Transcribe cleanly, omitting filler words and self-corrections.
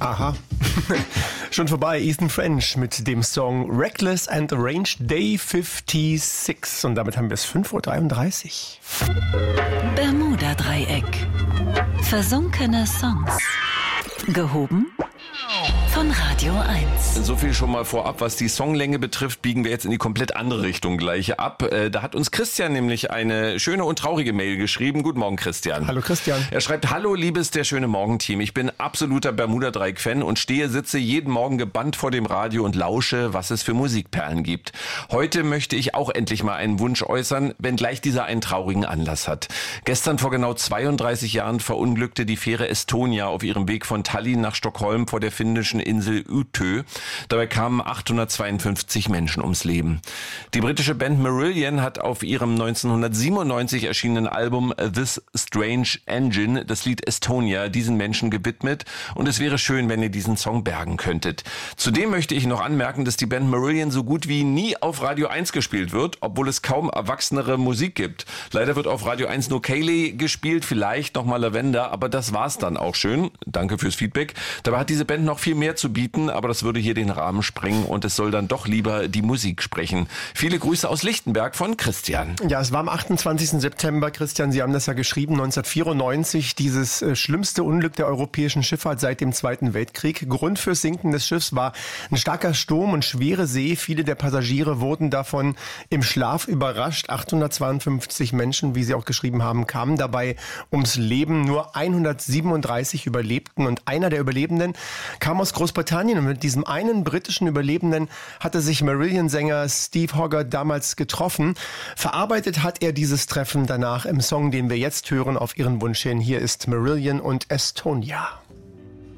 Aha. Schon vorbei, Ethan French mit dem Song Reckless and Arranged Day 56. Und damit haben wir es 5:33 Uhr. Bermuda-Dreieck. Versunkene Songs. Gehoben von Radio 1. So viel schon mal vorab, was die Songlänge betrifft, biegen wir jetzt in die komplett andere Richtung gleich ab. Da hat uns Christian nämlich eine schöne und traurige Mail geschrieben. Guten Morgen, Christian. Hallo, Christian. Er schreibt: Hallo, liebes Der schöne Morgen-Team. Ich bin absoluter Bermuda-Dreieck-Fan und sitze jeden Morgen gebannt vor dem Radio und lausche, was es für Musikperlen gibt. Heute möchte ich auch endlich mal einen Wunsch äußern, wenngleich dieser einen traurigen Anlass hat. Gestern vor genau 32 Jahren verunglückte die Fähre Estonia auf ihrem Weg von Tallinn nach Stockholm vor der finnischen Insel Utö. Dabei kamen 852 Menschen ums Leben. Die britische Band Marillion hat auf ihrem 1997 erschienenen Album This Strange Engine das Lied Estonia diesen Menschen gewidmet und es wäre schön, wenn ihr diesen Song bergen könntet. Zudem möchte ich noch anmerken, dass die Band Marillion so gut wie nie auf Radio 1 gespielt wird, obwohl es kaum erwachsenere Musik gibt. Leider wird auf Radio 1 nur Kayleigh gespielt, vielleicht nochmal Lavender, aber das war's dann auch schön. Danke fürs Feedback. Dabei hat diese Band noch viel mehr zu bieten, aber das würde hier den Rahmen sprengen und es soll dann doch lieber die Musik sprechen. Viele Grüße aus Lichtenberg von Christian. Ja, es war am 28. September, Christian, Sie haben das ja geschrieben, 1994, dieses schlimmste Unglück der europäischen Schifffahrt seit dem Zweiten Weltkrieg. Grund fürs Sinken des Schiffs war ein starker Sturm und schwere See. Viele der Passagiere wurden davon im Schlaf überrascht. 852 Menschen, wie Sie auch geschrieben haben, kamen dabei ums Leben. Nur 137 überlebten und einer der Überlebenden kam aus Großbritannien und mit diesem einen britischen Überlebenden hatte sich Marillion-Sänger Steve Hogarth damals getroffen. Verarbeitet hat er dieses Treffen danach im Song, den wir jetzt hören, auf Ihren Wunsch hin. Hier ist Marillion und Estonia.